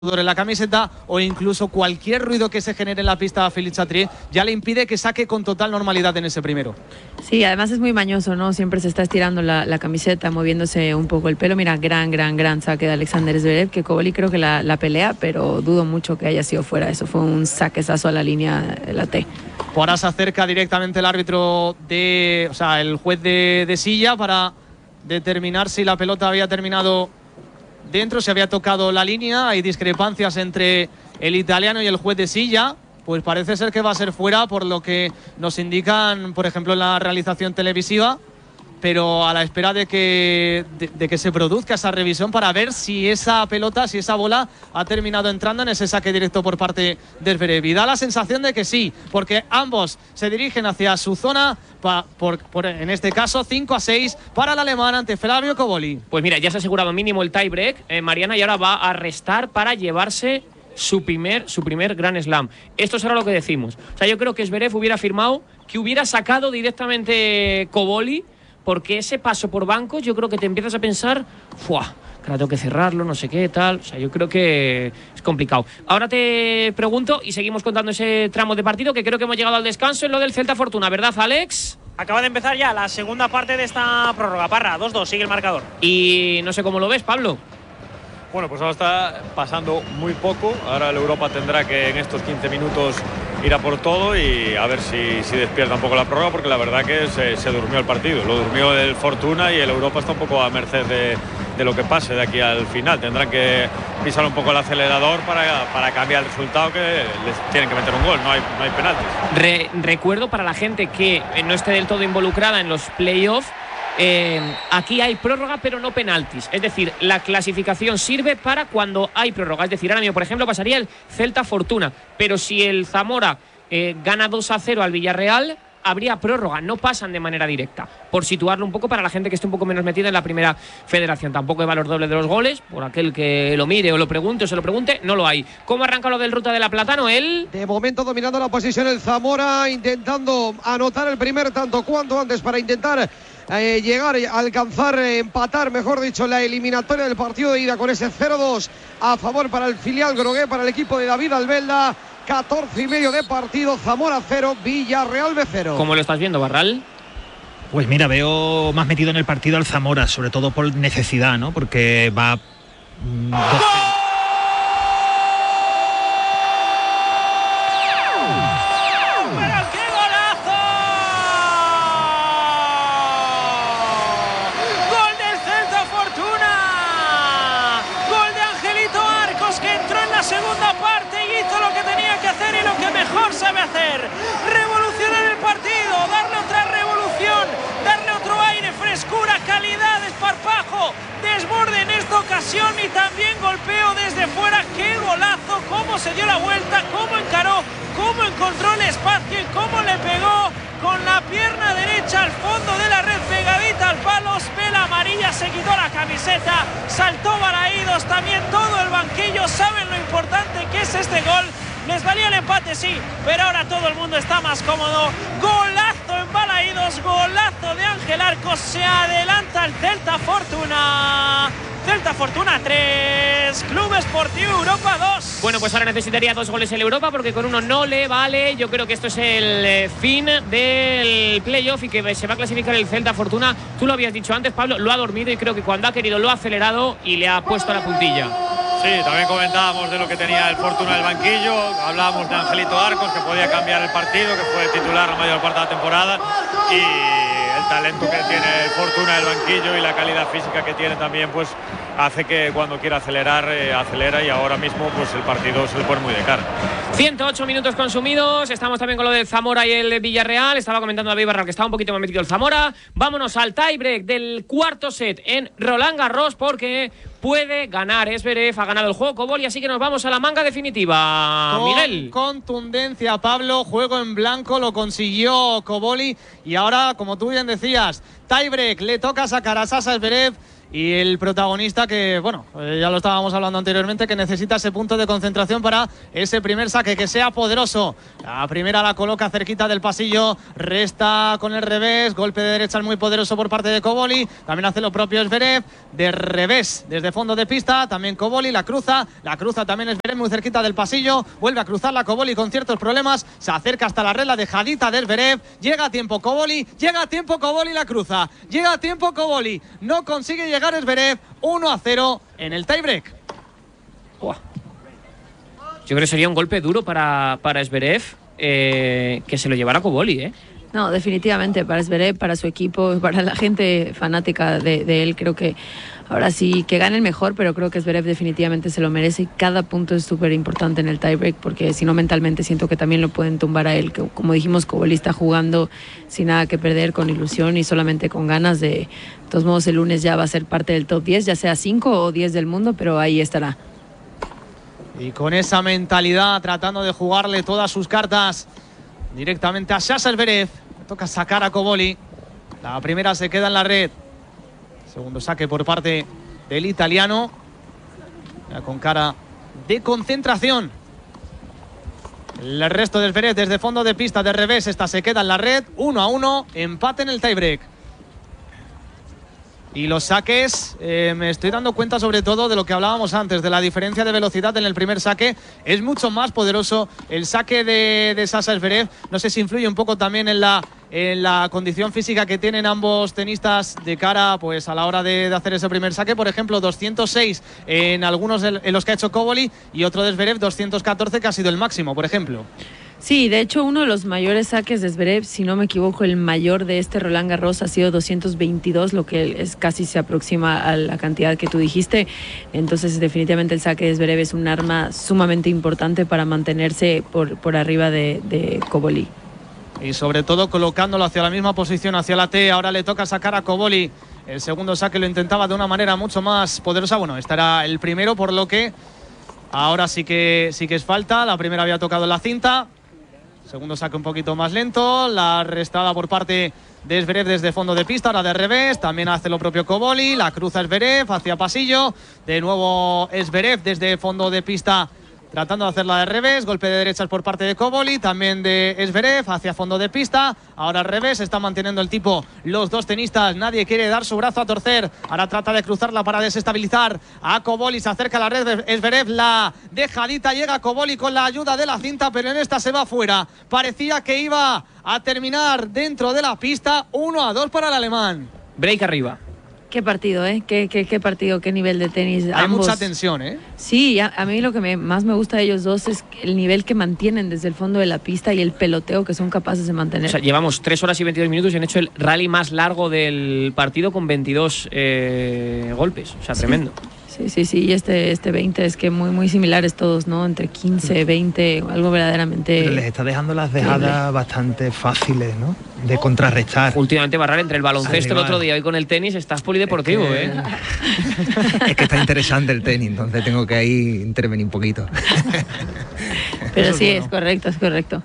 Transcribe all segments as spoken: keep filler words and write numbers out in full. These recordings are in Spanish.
en la camiseta o incluso cualquier ruido que se genere en la pista a Félix Chatrier ya le impide que saque con total normalidad en ese primero. Sí, además es muy mañoso, ¿no? Siempre se está estirando la, la camiseta, moviéndose un poco el pelo. Mira, gran, gran, gran saque de Alexander Zverev, que Cobolli creo que la, la pelea, pero dudo mucho que haya sido fuera. Eso fue un saquezazo a la línea de la T. Por ahora se acerca directamente el árbitro de, o sea, el juez de, de silla para determinar si la pelota había terminado dentro, se había tocado la línea. Hay discrepancias entre el italiano y el juez de silla. Pues parece ser que va a ser fuera, por lo que nos indican, por ejemplo, en la realización televisiva. Pero a la espera de que, de, de que se produzca esa revisión para ver si esa pelota, si esa bola ha terminado entrando en ese saque directo por parte del Zverev. Y da la sensación de que sí, porque ambos se dirigen hacia su zona, pa, por, por, en este caso cinco a seis para el alemán ante Flavio Cobolli. Pues mira, ya se ha asegurado mínimo el tiebreak, eh, Mariana, y ahora va a restar para llevarse su primer, su primer Grand Slam. Esto será lo que decimos. O sea, yo creo que Zverev hubiera firmado que hubiera sacado directamente Cobolli, porque ese paso por bancos yo creo que te empiezas a pensar, ¡fuah! Que ahora tengo que cerrarlo, no sé qué, tal. O sea, yo creo que es complicado. Ahora te pregunto y seguimos contando ese tramo de partido, que creo que hemos llegado al descanso en lo del Celta Fortuna, ¿verdad, Alex? Acaba de empezar ya la segunda parte de esta prórroga. Parra, dos dos, sigue el marcador. Y no sé cómo lo ves, Pablo. Bueno, pues ahora está pasando muy poco. Ahora el Europa tendrá que en estos quince minutos ir a por todo y a ver si, si despierta un poco la prórroga, porque la verdad que se, se durmió el partido. Lo durmió el Fortuna y el Europa está un poco a merced de, de lo que pase de aquí al final. Tendrán que pisar un poco el acelerador para, para cambiar el resultado, que les tienen que meter un gol, no hay, no hay penaltis. Re, recuerdo para la gente que no esté del todo involucrada en los playoffs, Eh, aquí hay prórroga pero no penaltis, es decir, la clasificación sirve para cuando hay prórroga. Es decir, ahora mismo, por ejemplo, pasaría el Celta Fortuna, pero si el Zamora eh, gana dos a cero al Villarreal, habría prórroga, no pasan de manera directa, por situarlo un poco para la gente que esté un poco menos metida en la primera federación. Tampoco hay valor doble de los goles, por aquel que lo mire o lo pregunte o se lo pregunte, no lo hay. ¿Cómo arranca lo del Ruta de la Plata, Noel? De momento dominando la posición el Zamora, intentando anotar el primer tanto cuanto antes para intentar Eh, llegar, alcanzar, eh, empatar, mejor dicho, la eliminatoria del partido de ida con ese cero dos a favor para el filial grogué, para el equipo de David Albelda. catorce y medio de partido, Zamora cero, Villarreal B cero. ¿Cómo lo estás viendo, Barral? Pues mira, veo más metido en el partido al Zamora, sobre todo por necesidad, ¿no? Porque va mmm, dos... sabe hacer, revolucionar el partido, darle otra revolución, darle otro aire, frescura, calidad, desparpajo, desborde en esta ocasión y también golpeo desde fuera. ¡Qué golazo! Cómo se dio la vuelta, cómo encaró, cómo encontró el espacio y cómo le pegó con la pierna derecha al fondo de la red, pegadita al palo. Vela amarilla, se quitó la camiseta, saltó Balaídos, también todo el banquillo. Saben lo importante que es este gol. Les valía el empate, sí, pero ahora todo el mundo está más cómodo. Golazo en Balaídos, golazo de Ángel Arcos. Se adelanta el Celta Fortuna. Celta Fortuna tres, Club Esportivo Europa dos. Bueno, pues ahora necesitaría dos goles en Europa, porque con uno no le vale. Yo creo que esto es el eh, fin del playoff y que se va a clasificar el Celta Fortuna. Tú lo habías dicho antes, Pablo, lo ha dormido y creo que cuando ha querido lo ha acelerado y le ha puesto la puntilla. Sí, también comentábamos de lo que tenía el Fortuna del banquillo, hablábamos de Angelito Arcos, que podía cambiar el partido, que fue titular la mayor parte de la temporada, y el talento que tiene el Fortuna del banquillo y la calidad física que tiene también, pues hace que cuando quiera acelerar, eh, acelera, y ahora mismo pues el partido se le pone muy de cara. ciento ocho minutos consumidos, estamos también con lo del Zamora y el Villarreal. Estaba comentando David Barral que estaba un poquito más metido el Zamora. Vámonos al tiebreak del cuarto set en Roland Garros, porque puede ganar Zverev, ha ganado el juego Cobolli, así que nos vamos a la manga definitiva. Con Miguel. Contundencia, Pablo, juego en blanco, lo consiguió Cobolli y ahora, como tú bien decías, tiebreak, le toca sacar a Sasa Zverev y el protagonista que, bueno, eh, ya lo estábamos hablando anteriormente, que necesita ese punto de concentración para ese primer saque, que sea poderoso. La primera la coloca cerquita del pasillo, resta con el revés, golpe de derecha muy poderoso por parte de Koboli, también hace lo propio Zverev, de revés desde fondo de pista, también Koboli, la cruza, la cruza también Zverev muy cerquita del pasillo, vuelve a cruzar la Koboli con ciertos problemas, se acerca hasta la red, la dejadita de Zverev, llega a tiempo Koboli, llega a tiempo Koboli, la cruza, llega a tiempo Koboli, no consigue llegar Zverev, uno a cero en el tiebreak. Uah. Yo creo que sería un golpe duro para, para Zverev, eh, que se lo llevara Koboli, ¿eh? No, definitivamente, para Zverev, para su equipo, para la gente fanática de, de él, creo que ahora sí que gane el mejor, pero creo que Zverev definitivamente se lo merece y cada punto es súper importante en el tiebreak, porque si no, mentalmente siento que también lo pueden tumbar a él, que como dijimos, Koboli está jugando sin nada que perder, con ilusión y solamente con ganas de, de todos modos el lunes ya va a ser parte del top diez, ya sea cinco o diez del mundo, pero ahí estará. Y con esa mentalidad, tratando de jugarle todas sus cartas directamente a Sasha Zverev. Toca sacar a Koboli. La primera se queda en la red. Segundo saque por parte del italiano. Ya con cara de concentración. El resto de Zverev desde fondo de pista de revés. Esta se queda en la red. Uno a uno. Empate en el tiebreak. Y los saques, eh, me estoy dando cuenta sobre todo de lo que hablábamos antes, de la diferencia de velocidad en el primer saque. Es mucho más poderoso el saque de, de Sasha Zverev. No sé si influye un poco también en la, en la condición física que tienen ambos tenistas de cara pues, a la hora de, de hacer ese primer saque. Por ejemplo, doscientos seis en algunos de, en los que ha hecho Koboli y otro de Zverev, doscientos catorce, que ha sido el máximo, por ejemplo. Sí, de hecho uno de los mayores saques de Zverev, si no me equivoco, el mayor de este Roland Garros ha sido doscientos veintidós, lo que es casi se aproxima a la cantidad que tú dijiste. Entonces definitivamente el saque de Zverev es un arma sumamente importante para mantenerse por, por arriba de, de Koboli. Y sobre todo colocándolo hacia la misma posición, hacia la T. Ahora le toca sacar a Koboli. El segundo saque lo intentaba de una manera mucho más poderosa. Bueno, este era el primero, por lo que ahora sí que, sí que es falta. La primera había tocado en la cinta. Segundo saque un poquito más lento, la restada por parte de Zverev desde fondo de pista, ahora de revés, también hace lo propio Koboli, la cruza Zverev hacia pasillo, de nuevo Zverev desde fondo de pista tratando de hacerla de revés, golpe de derechas por parte de Koboli, también de Zverev hacia fondo de pista, ahora al revés, está manteniendo el tipo los dos tenistas, nadie quiere dar su brazo a torcer, ahora trata de cruzarla para desestabilizar a Koboli, se acerca a la red, Zverev la dejadita, llega Koboli con la ayuda de la cinta, pero en esta se va fuera, parecía que iba a terminar dentro de la pista, uno a dos para el alemán. Break arriba. Qué partido, ¿eh? Qué, qué, qué partido, qué nivel de tenis. Hay ambos. Mucha tensión, ¿eh? Sí, a, a mí lo que me, más me gusta de ellos dos es el nivel que mantienen desde el fondo de la pista y el peloteo que son capaces de mantener. O sea, llevamos tres horas y veintidós minutos y han hecho el rally más largo del partido con veintidós eh, golpes. O sea, sí. Tremendo. Sí, sí, sí, y este, este veinte es que muy, muy similares todos, ¿no? Entre quince, veinte, algo verdaderamente... Pero les está dejando las dejadas sí, bastante fáciles, ¿no? De contrarrestar. Últimamente Barral, entre el baloncesto el otro día y con el tenis, estás polideportivo, es que, ¿eh? Es que está interesante el tenis, entonces tengo que ahí intervenir un poquito. Pero es sí, bueno. es correcto, es correcto.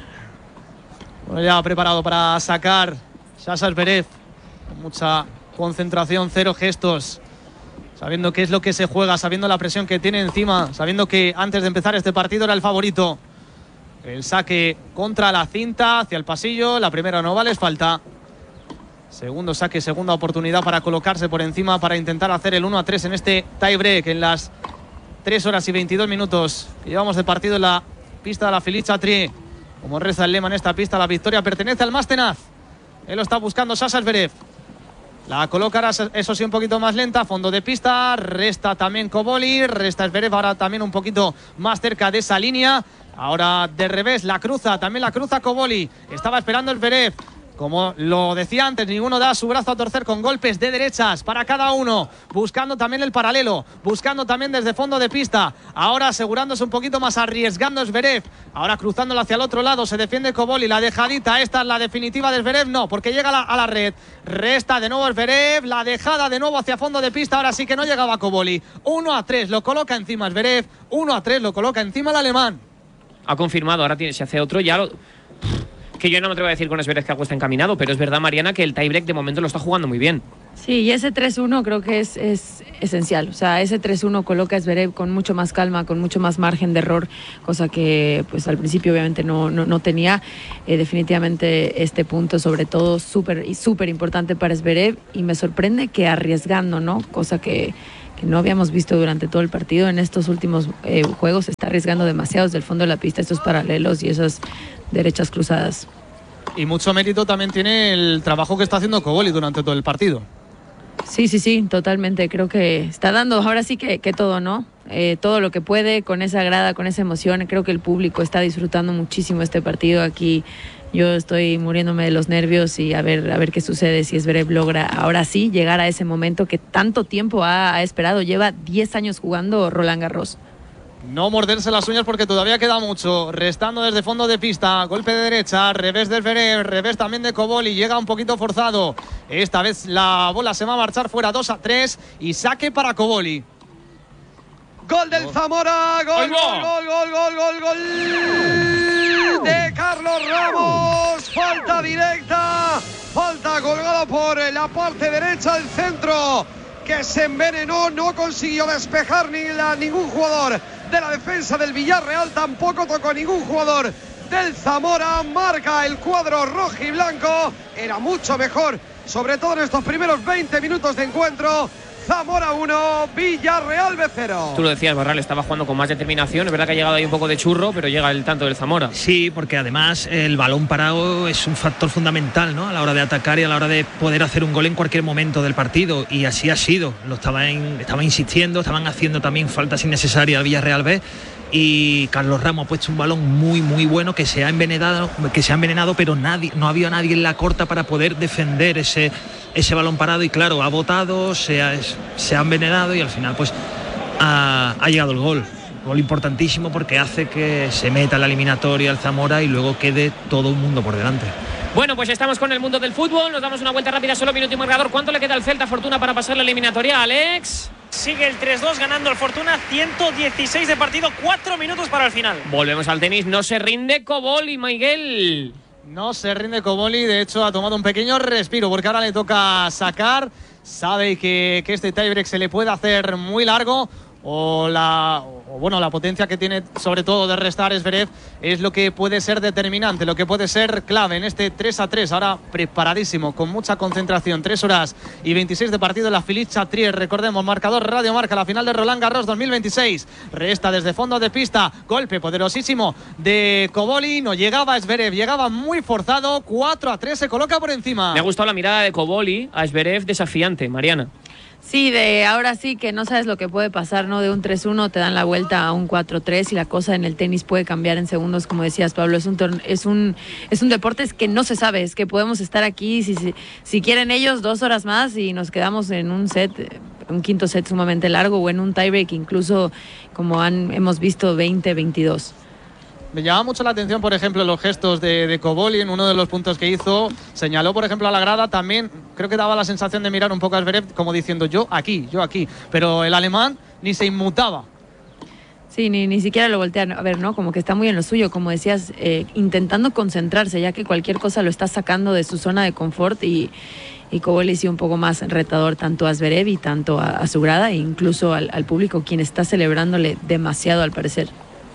Bueno, ya preparado para sacar Sasha Zverev. Con mucha concentración, cero gestos. Sabiendo qué es lo que se juega, sabiendo la presión que tiene encima, sabiendo que antes de empezar este partido era el favorito. El saque contra la cinta, hacia el pasillo, la primera no vale, es falta. Segundo saque, segunda oportunidad para colocarse por encima, para intentar hacer el uno a tres en este tiebreak, en las tres horas y veintidós minutos que llevamos de partido en la pista de la Felice Chatrier. Como reza el lema en esta pista, la victoria pertenece al más tenaz. Él lo está buscando Sasha Zverev. La colocará, eso sí, un poquito más lenta, fondo de pista, resta también Koboli, resta Zverev ahora también un poquito más cerca de esa línea. Ahora de revés, la cruza, también la cruza Koboli, estaba esperando el Zverev. Como lo decía antes, ninguno da su brazo a torcer con golpes de derechas para cada uno. Buscando también el paralelo, buscando también desde fondo de pista. Ahora asegurándose un poquito más, arriesgando Zverev. Ahora cruzándolo hacia el otro lado, se defiende Koboli. La dejadita, esta es la definitiva de Zverev. No, porque llega a la, a la red. Resta de nuevo Zverev, la dejada de nuevo hacia fondo de pista. Ahora sí que no llegaba Koboli. uno a tres, lo coloca encima Zverev. uno a tres, lo coloca encima el alemán. Ha confirmado, ahora tiene, se hace otro, ya lo... que yo no me atrevo a decir con Zverev que algo está encaminado, pero es verdad, Mariana, que el tiebreak de momento lo está jugando muy bien. Sí, y ese tres uno creo que es, es esencial. O sea, ese tres uno coloca a Zverev con mucho más calma, con mucho más margen de error, cosa que pues al principio obviamente no, no, no tenía. Eh, definitivamente este punto, sobre todo, súper y súper importante para Zverev, y me sorprende que arriesgando, ¿no? Cosa que, que no habíamos visto durante todo el partido. En estos últimos eh, juegos está arriesgando demasiado desde el fondo de la pista, estos paralelos y esas derechas cruzadas. Y mucho mérito también tiene el trabajo que está haciendo Cobolli durante todo el partido. Sí, sí, sí, totalmente. Creo que está dando ahora sí que, que todo, ¿no? Eh, todo lo que puede, con esa grada, con esa emoción. Creo que el público está disfrutando muchísimo este partido. Aquí yo estoy muriéndome de los nervios y a ver, a ver qué sucede si Zverev logra ahora sí llegar a ese momento que tanto tiempo ha, ha esperado. Lleva diez años jugando Roland Garros. No morderse las uñas porque todavía queda mucho. Restando desde fondo de pista. Golpe de derecha. Revés de Zverev. Revés también de Cobolli. Llega un poquito forzado. Esta vez la bola se va a marchar fuera dos a tres. Y saque para Cobolli. Gol del Zamora. Gol, gol, gol, gol, gol, gol, gol. De Carlos Ramos. Falta directa. Falta colgada por la parte derecha del centro, que se envenenó. No consiguió despejar ni la, ningún jugador de la defensa del Villarreal, tampoco tocó ningún jugador del Zamora. Marca el cuadro rojo y blanco. Era mucho mejor, sobre todo en estos primeros veinte minutos de encuentro. Zamora uno, Villarreal B cero. Tú lo decías, Barral estaba jugando con más determinación. Es verdad que ha llegado ahí un poco de churro, pero llega el tanto del Zamora. Sí, porque además el balón parado es un factor fundamental, ¿no? A la hora de atacar y a la hora de poder hacer un gol en cualquier momento del partido. Y así ha sido. Lo estaban, estaba insistiendo, estaban haciendo también faltas innecesarias al Villarreal B. Y Carlos Ramos ha puesto un balón muy muy bueno que se ha envenenado, que se ha envenenado, pero nadie, no había nadie en la corta para poder defender ese, ese balón parado, y claro, ha botado, se ha, se ha envenenado y al final pues ha, ha llegado el gol. Gol importantísimo porque hace que se meta en la eliminatoria el Zamora y luego quede todo un mundo por delante. Bueno, pues estamos con el mundo del fútbol. Nos damos una vuelta rápida, solo minuto y marcador. ¿Cuánto le queda al Celta Fortuna para pasar la eliminatoria, Alex? Sigue el tres dos ganando el Fortuna, ciento dieciséis de partido, cuatro minutos para el final. Volvemos al tenis, no se rinde Cobolli, Miguel. No se rinde Cobolli, de hecho ha tomado un pequeño respiro porque ahora le toca sacar. Sabe que, que este tiebreak se le puede hacer muy largo. O la, o bueno, la potencia que tiene sobre todo de restar Zverev es lo que puede ser determinante, lo que puede ser clave en este tres a tres. Ahora preparadísimo, con mucha concentración. tres horas y veintiséis de partido en la Philippe Chatrier. Recordemos, marcador Radio Marca, la final de Roland Garros dos mil veintiséis. Resta desde fondo de pista. Golpe poderosísimo de Cobolli. No llegaba Zverev, llegaba muy forzado. cuatro a tres, se coloca por encima. Me ha gustado la mirada de Cobolli a Zverev desafiante, Mariana. Sí, de ahora sí que no sabes lo que puede pasar, ¿no? De un tres uno te dan la vuelta a un cuatro tres y la cosa en el tenis puede cambiar en segundos, como decías, Pablo. Es un es un es un deporte es que no se sabe, es que podemos estar aquí si, si, si quieren ellos dos horas más y nos quedamos en un set, un quinto set sumamente largo, o en un tiebreak incluso como han hemos visto veinte veintidós. Me llama mucho la atención, por ejemplo, los gestos de, de Cobolli en uno de los puntos que hizo. Señaló, por ejemplo, a la grada. También creo que daba la sensación de mirar un poco a Zverev como diciendo yo aquí, yo aquí. Pero el alemán ni se inmutaba. Sí, ni, ni siquiera lo voltean a ver, ¿no? Como que está muy en lo suyo, como decías, eh, intentando concentrarse, ya que cualquier cosa lo está sacando de su zona de confort. Y, y Cobolli sí un poco más retador tanto a Zverev y tanto a, a su grada e incluso al, al público, quien está celebrándole demasiado al parecer.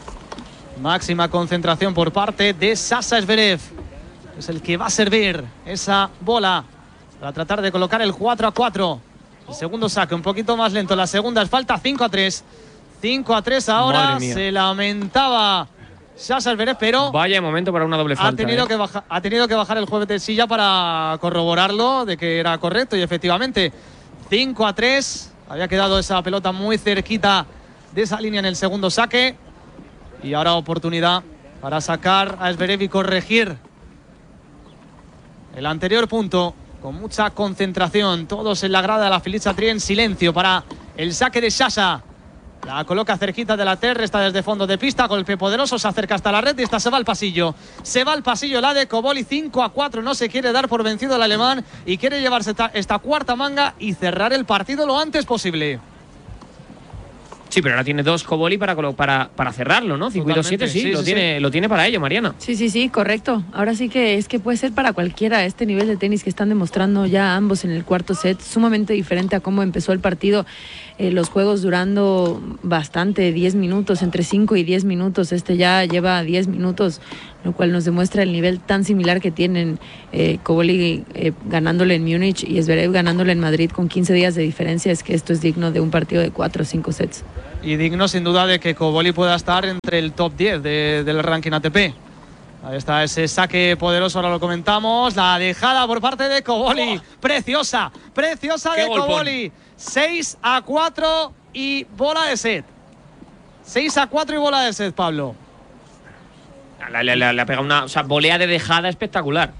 Máxima concentración por parte de Sasha Zverev. Es el que va a servir esa bola para tratar de colocar el cuatro a cuatro. El segundo saque un poquito más lento. La segunda es falta, cinco a tres. cinco a tres ahora. Se lamentaba Sasha Zverev, pero vaya momento para una doble falta. Ha tenido, eh. que, baja, ha tenido que bajar el juez de silla para corroborarlo de que era correcto. Y efectivamente, cinco a tres. Había quedado esa pelota muy cerquita de esa línea en el segundo saque. Y ahora oportunidad para sacar a Zverev y corregir el anterior punto con mucha concentración. Todos en la grada de la Philippe Chatrier en silencio para el saque de Sasha. La coloca cerquita de la terra, está desde fondo de pista. Golpe poderoso, se acerca hasta la red y esta se va al pasillo. Se va al pasillo la de Cobolli, cinco a cuatro. No se quiere dar por vencido el alemán y quiere llevarse esta, esta cuarta manga y cerrar el partido lo antes posible. Sí, pero ahora tiene dos Koboli para, para, para cerrarlo, ¿no? cinco y dos siete, sí, sí, lo, sí, tiene, sí. lo tiene para ello, Mariana. Sí, sí, sí, correcto. Ahora sí que es que puede ser para cualquiera este nivel de tenis que están demostrando ya ambos en el cuarto set, sumamente diferente a cómo empezó el partido. Eh, los juegos durando bastante, diez minutos, entre cinco y diez minutos. Este ya lleva diez minutos, lo cual nos demuestra el nivel tan similar que tienen eh, Koboli eh, ganándole en Múnich y Zverev ganándole en Madrid con quince días de diferencia. Es que esto es digno de un partido de cuatro o cinco sets. Y digno sin duda de que Koboli pueda estar entre el top diez de, del ranking A T P. Ahí está ese saque poderoso, ahora lo comentamos. La dejada por parte de Koboli. Oh. Preciosa, preciosa de Koboli. seis a cuatro y bola de set. seis a cuatro y bola de set, Pablo. Le, le, le, le ha pegado una o sea, volea de dejada espectacular.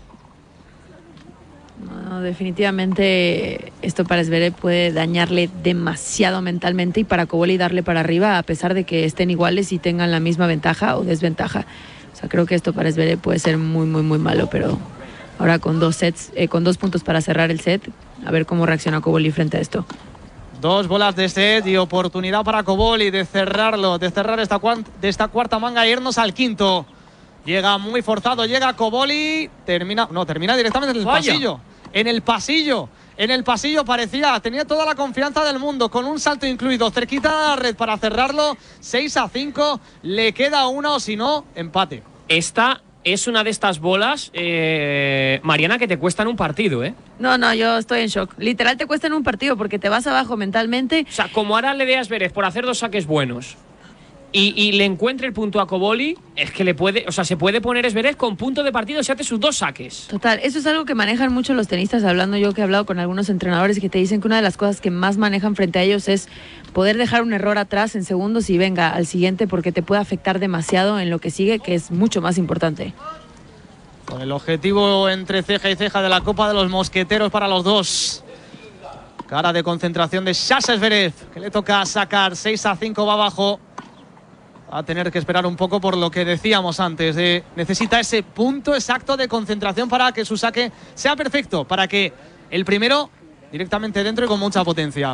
No, definitivamente esto para Zverev puede dañarle demasiado mentalmente y para Koboli darle para arriba a pesar de que estén iguales y tengan la misma ventaja o desventaja. O sea, creo que esto para Zverev puede ser muy, muy, muy malo, pero ahora con dos sets, eh, con dos puntos para cerrar el set, a ver cómo reacciona Koboli frente a esto. Dos bolas de set y oportunidad para Koboli de cerrarlo, de cerrar esta, de esta cuarta manga e irnos al quinto. Llega muy forzado, llega Koboli, termina, no, termina directamente en el Vaya. pasillo. En el pasillo, en el pasillo parecía, tenía toda la confianza del mundo, con un salto incluido, cerquita de la red para cerrarlo, seis a cinco, le queda una o si no, empate. Esta es una de estas bolas, eh, Mariana, que te cuestan un partido, ¿eh? No, no, yo estoy en shock. Literal te cuestan un partido porque te vas abajo mentalmente. O sea, como ahora le de Zverev por hacer dos saques buenos y, y le encuentre el punto a Koboli, es que le puede, o sea, se puede poner Zverev con punto de partido si hace sus dos saques. Total, eso es algo que manejan mucho los tenistas, hablando yo que he hablado con algunos entrenadores que te dicen que una de las cosas que más manejan frente a ellos es poder dejar un error atrás en segundos y venga al siguiente porque te puede afectar demasiado en lo que sigue, que es mucho más importante. Con el objetivo entre ceja y ceja de la Copa de los Mosqueteros para los dos. Cara de concentración de Sasha Zverev, que le toca sacar seis a cinco, va abajo. Va a tener que esperar un poco por lo que decíamos antes. Eh, necesita ese punto exacto de concentración para que su saque sea perfecto, para que el primero directamente dentro y con mucha potencia.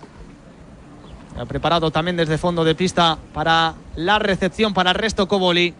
Ha preparado también desde fondo de pista para la recepción para Resto Koboli.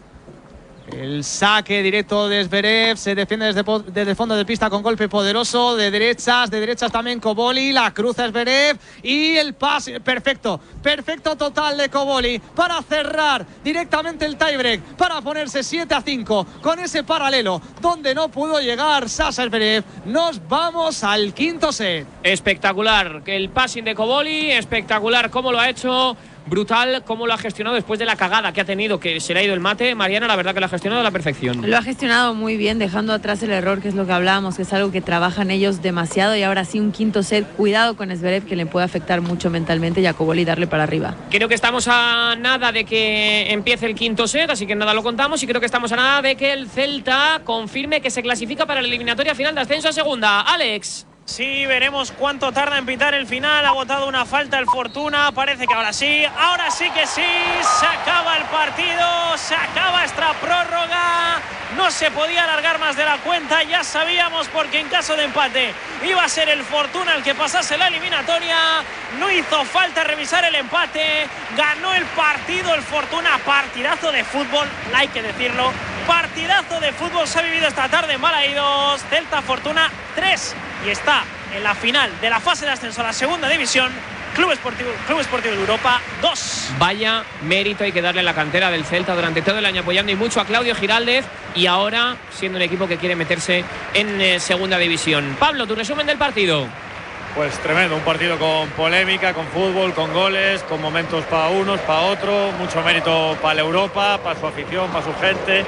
El saque directo de Zverev, se defiende desde, desde el fondo de pista con golpe poderoso, de derechas, de derechas también Koboli, la cruza Zverev y el pase, perfecto, perfecto total de Koboli para cerrar directamente el tiebreak, para ponerse siete a cinco con ese paralelo donde no pudo llegar Sasha Zverev. Nos vamos al quinto set. Espectacular el passing de Koboli, espectacular cómo lo ha hecho. Brutal cómo lo ha gestionado después de la cagada que ha tenido, que se le ha ido el mate. Mariana, la verdad que lo ha gestionado a la perfección. Lo ha gestionado muy bien, dejando atrás el error, que es lo que hablábamos, que es algo que trabajan ellos demasiado. Y ahora sí, un quinto set, cuidado con Zverev, que le puede afectar mucho mentalmente, y a Koboli darle para arriba. Creo que estamos a nada de que empiece el quinto set, así que nada lo contamos. Y creo que estamos a nada de que el Celta confirme que se clasifica para la eliminatoria final de ascenso a segunda. Alex. Sí, veremos cuánto tarda en pitar el final. Ha botado una falta el Fortuna. Parece que ahora sí, ahora sí que sí. Se acaba el partido, se acaba esta prórroga. No se podía alargar más de la cuenta. Ya sabíamos, porque en caso de empate iba a ser el Fortuna el que pasase la eliminatoria. No hizo falta revisar el empate. Ganó el partido el Fortuna. Partidazo de fútbol, hay que decirlo. Partidazo de fútbol se ha vivido esta tarde en Balaídos. Celta Fortuna tres. Y está en la final de la fase de ascenso a la segunda división. Club Esportivo, Club Esportivo de Europa dos. Vaya mérito hay que darle a la cantera del Celta durante todo el año, apoyando y mucho a Claudio Giraldez, y ahora siendo un equipo que quiere meterse en eh, segunda división. Pablo, tu resumen del partido. Pues tremendo, un partido con polémica, con fútbol, con goles, con momentos para unos, para otros, mucho mérito para la Europa, para su afición, para su gente,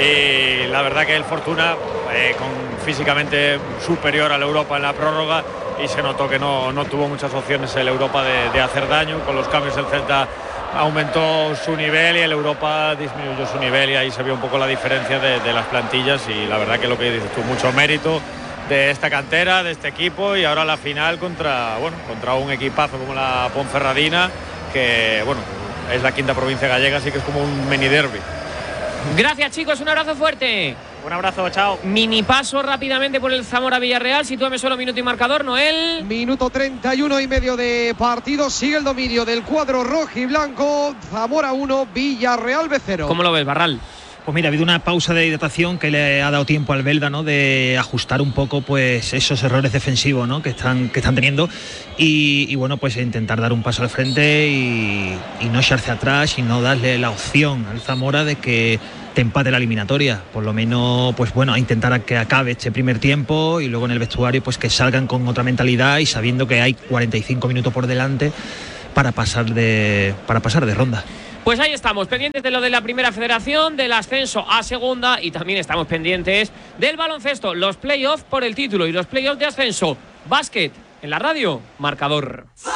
y la verdad que el Fortuna eh, con físicamente superior a la Europa en la prórroga, y se notó que no, no tuvo muchas opciones el Europa de, de hacer daño. Con los cambios el Celta aumentó su nivel y el Europa disminuyó su nivel, y ahí se vio un poco la diferencia de, de las plantillas, y la verdad que lo que dices tú, mucho mérito de esta cantera, de este equipo, y ahora la final contra, bueno, contra un equipazo como la Ponferradina, que bueno, es la quinta provincia gallega, así que es como un mini derbi. Gracias, chicos, un abrazo fuerte. Un abrazo, chao. Mini paso rápidamente por el Zamora Villarreal. Sitúame solo minuto y marcador, Noel. Minuto treinta y uno y medio de partido. Sigue el dominio del cuadro rojo y blanco. Zamora uno, Villarreal B cero. ¿Cómo lo ves, Barral? Pues mira, ha habido una pausa de hidratación que le ha dado tiempo al Belda, ¿no? De ajustar un poco, pues, esos errores defensivos, ¿no? Que están, que están teniendo y, y bueno, pues intentar dar un paso al frente y, y no echarse atrás y no darle la opción al Zamora de que te empate la eliminatoria. Por lo menos, pues bueno, a intentar a que acabe este primer tiempo y luego en el vestuario, pues que salgan con otra mentalidad y sabiendo que hay cuarenta y cinco minutos por delante para pasar de, para pasar de ronda. Pues ahí estamos, pendientes de lo de la Primera Federación, del ascenso a Segunda y también estamos pendientes del baloncesto, los playoffs por el título y los playoffs de ascenso. Básquet en la radio, marcador.